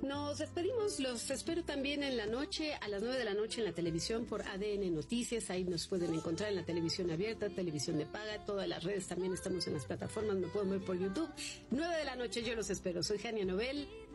Nos despedimos, los espero también en la noche, a las 9 de la noche en la televisión por ADN Noticias. Ahí nos pueden encontrar en la televisión abierta, televisión de paga, todas las redes, también estamos en las plataformas, me pueden ver por YouTube. 9 de la noche, yo los espero. Soy Jania Nobel.